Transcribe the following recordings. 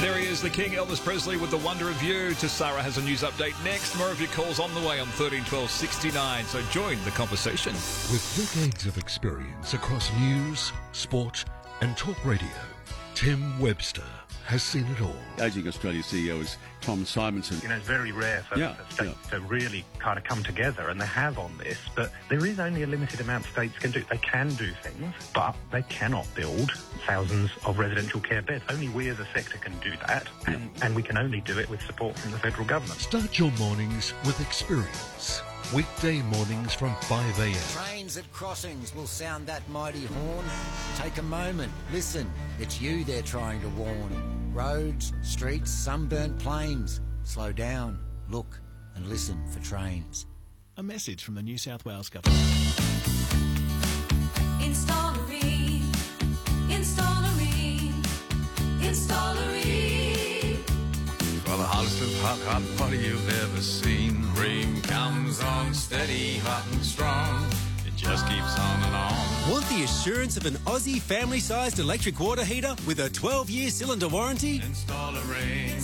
There he is, the King, Elvis Presley, with The Wonder of You. Tasara has a news update next. More of your calls on the way on 13 12 69, so join the conversation. With decades of experience across news, sport and talk radio, Tim Webster has seen it all. Ageing Australia CEO is Tom Simonson. You know, it's very rare for states to really kind of come together, and they have on this, but there is only a limited amount states can do. They can do things, but they cannot build thousands of residential care beds. Only we as a sector can do that, and we can only do it with support from the federal government. Start your mornings with experience. Weekday mornings from 5 a.m. Trains at crossings will sound that mighty horn. Take a moment, listen, it's you they're trying to warn. Roads, streets, sunburnt plains. Slow down, look and listen for trains. A message from the New South Wales Government. Installery, Installery, Installery. Well, the hottest of hot party you've ever seen. Rain comes on steady, hot and strong. It just keeps on and on. Want the assurance of an Aussie family-sized electric water heater with a 12-year cylinder warranty? Installery,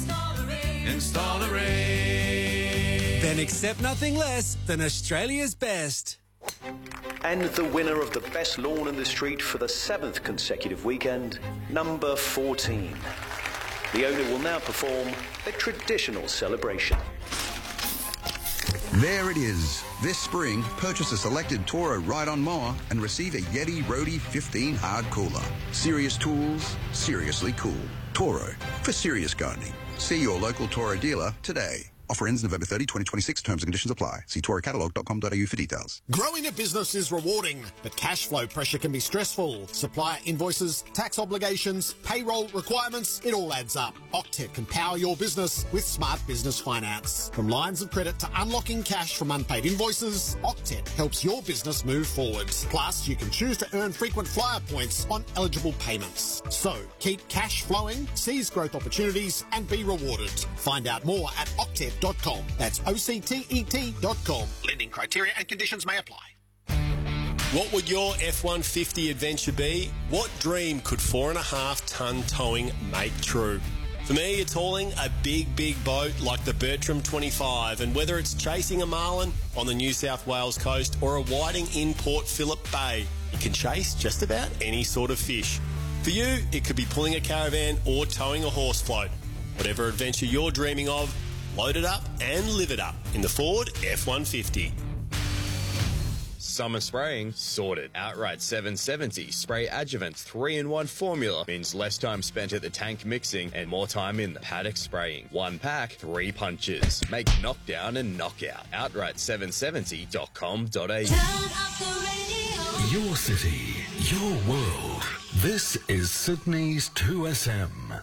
Installery. Then accept nothing less than Australia's best. And the winner of the best lawn in the street for the 7th consecutive weekend, number 14. The owner will now perform a traditional celebration. There it is. This spring, purchase a selected Toro ride-on mower and receive a Yeti Roadie 15 hard cooler. Serious tools, seriously cool. Toro, for serious gardening. See your local Toro dealer today. Offer ends November 30, 2026. Terms and conditions apply. See torocatalog.com.au for details. Growing a business is rewarding, but cash flow pressure can be stressful. Supplier invoices, tax obligations, payroll requirements, it all adds up. Octet can power your business with smart business finance. From lines of credit to unlocking cash from unpaid invoices, Octet helps your business move forward. Plus, you can choose to earn frequent flyer points on eligible payments. So, keep cash flowing, seize growth opportunities, and be rewarded. Find out more at Octet.com. That's OCTET.com. Lending criteria and conditions may apply. What would your F-150 adventure be? What dream could 4.5 tonne towing make true? For me, it's hauling a big boat like the Bertram 25, and whether it's chasing a marlin on the New South Wales coast or a whiting in Port Phillip Bay, you can chase just about any sort of fish. For you, it could be pulling a caravan or towing a horse float. Whatever adventure you're dreaming of, load it up and live it up in the Ford F-150. Summer spraying sorted. Outright 770 spray adjuvant 3-in-1 formula means less time spent at the tank mixing and more time in the paddock spraying. 1 pack, 3 punches. Make knockdown and knockout. Outright770.com.au. Your city, your world. This is Sydney's 2SM.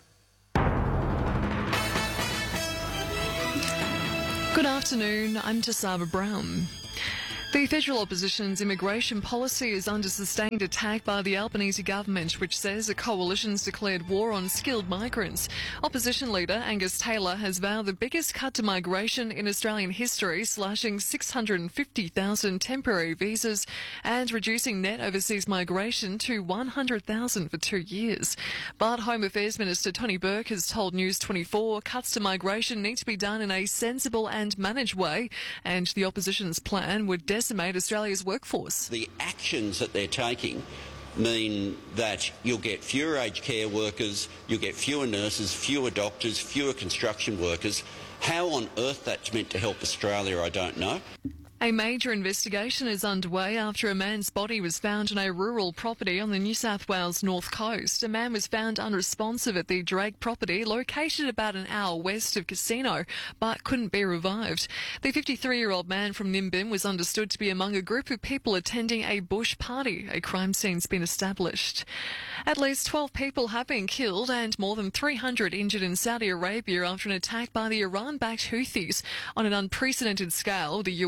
Good afternoon, I'm Tasara Brown. The federal opposition's immigration policy is under sustained attack by the Albanese government, which says the coalition's declared war on skilled migrants. Opposition leader Angus Taylor has vowed the biggest cut to migration in Australian history, slashing 650,000 temporary visas and reducing net overseas migration to 100,000 for 2 years. But Home Affairs Minister Tony Burke has told News 24 cuts to migration need to be done in a sensible and managed way, and the opposition's plan would decimate Australia's workforce. The actions that they're taking mean that you'll get fewer aged care workers, you'll get fewer nurses, fewer doctors, fewer construction workers. How on earth that's meant to help Australia, I don't know. A major investigation is underway after a man's body was found on a rural property on the New South Wales north coast. A man was found unresponsive at the Drake property, located about an hour west of Casino, but couldn't be revived. The 53-year-old man from Nimbin was understood to be among a group of people attending a bush party. A crime scene's been established. At least 12 people have been killed and more than 300 injured in Saudi Arabia after an attack by the Iran-backed Houthis. On an unprecedented scale, the US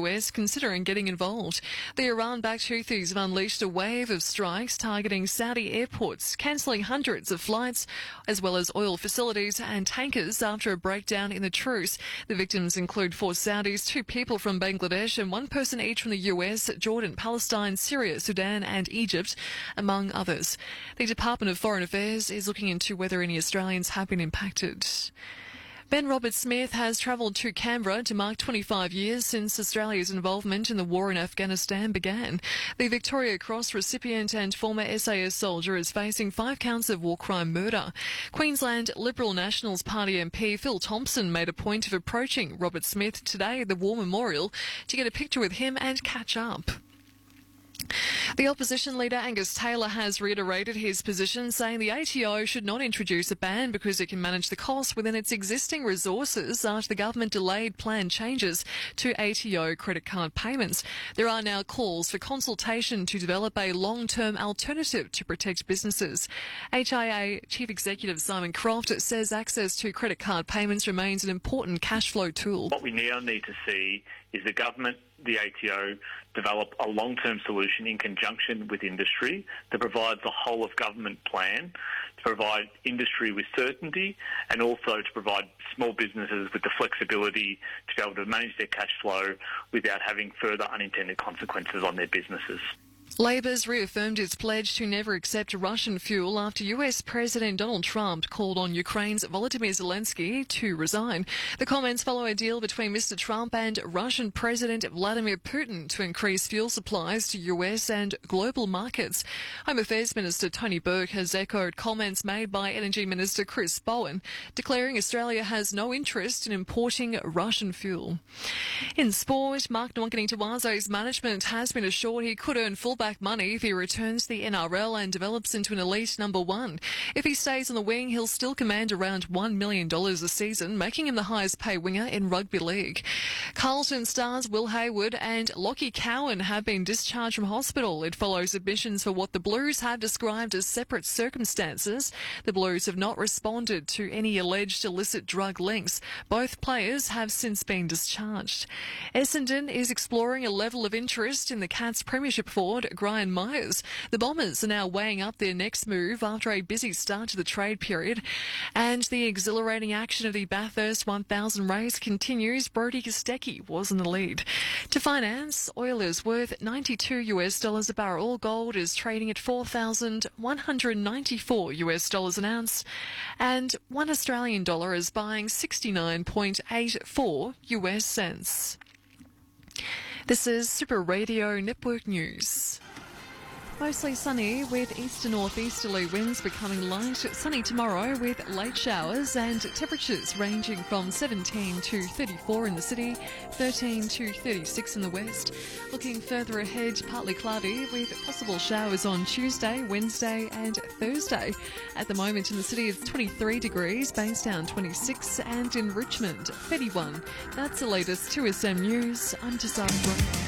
considering getting involved. The Iran-backed Houthis have unleashed a wave of strikes targeting Saudi airports, cancelling hundreds of flights, as well as oil facilities and tankers after a breakdown in the truce. The victims include 4 Saudis, 2 people from Bangladesh and 1 person each from the US, Jordan, Palestine, Syria, Sudan and Egypt, among others. The Department of Foreign Affairs is looking into whether any Australians have been impacted. Ben Roberts-Smith has travelled to Canberra to mark 25 years since Australia's involvement in the war in Afghanistan began. The Victoria Cross recipient and former SAS soldier is facing 5 counts of war crime murder. Queensland Liberal Nationals Party MP Phil Thompson made a point of approaching Roberts-Smith today at the War Memorial to get a picture with him and catch up. The opposition leader Angus Taylor has reiterated his position, saying the ATO should not introduce a ban because it can manage the cost within its existing resources after the government delayed planned changes to ATO credit card payments. There are now calls for consultation to develop a long-term alternative to protect businesses. HIA Chief Executive Simon Croft says access to credit card payments remains an important cash flow tool. What we now need to see is the government, the ATO, develop a long-term solution in conjunction with industry that provides a whole-of-government plan to provide industry with certainty and also to provide small businesses with the flexibility to be able to manage their cash flow without having further unintended consequences on their businesses. Labor's reaffirmed its pledge to never accept Russian fuel after US President Donald Trump called on Ukraine's Volodymyr Zelensky to resign. The comments follow a deal between Mr. Trump and Russian President Vladimir Putin to increase fuel supplies to US and global markets. Home Affairs Minister Tony Burke has echoed comments made by Energy Minister Chris Bowen, declaring Australia has no interest in importing Russian fuel. In sport, Mark Nwangani-Tawazo's management has been assured he could earn fullback money if he returns to the NRL and develops into an elite number 1. If he stays on the wing, he'll still command around $1 million a season, making him the highest paid winger in rugby league. Carlton stars Will Hayward and Lockie Cowan have been discharged from hospital. It follows admissions for what the Blues have described as separate circumstances. The Blues have not responded to any alleged illicit drug links. Both players have since been discharged. Essendon is exploring a level of interest in the Cats premiership forward Gryan Myers. The Bombers are now weighing up their next move after a busy start to the trade period. And the exhilarating action of the Bathurst 1000 race continues. Brody Kostecki was in the lead. To finance, oil is worth $92 a barrel. Gold is trading at $4,194 an ounce. And $1 Australian dollar is buying 69.84 US cents. This is Super Radio Network News. Mostly sunny with east to northeasterly winds becoming light. Sunny tomorrow with late showers and temperatures ranging from 17 to 34 in the city, 13 to 36 in the west. Looking further ahead, partly cloudy with possible showers on Tuesday, Wednesday and Thursday. At the moment in the city it's 23 degrees, Bankstown 26 and in Richmond 31. That's the latest 2SM News. I'm Tasara Brown.